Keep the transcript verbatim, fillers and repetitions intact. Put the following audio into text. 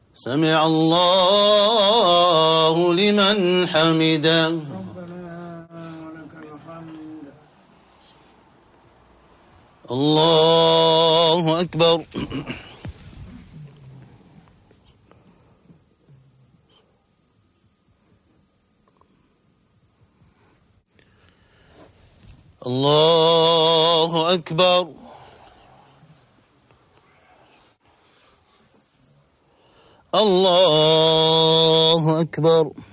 سمع الله لمن حمده. ربنا ولك الحمد. الله أكبر. الله أكبر. الله أكبر.